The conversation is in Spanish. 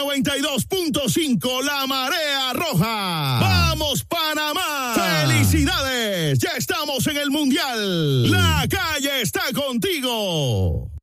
92.5, La Marea Roja. ¡Vamos, Panamá! ¡Felicidades! Ya estamos en el Mundial. La calle está contigo.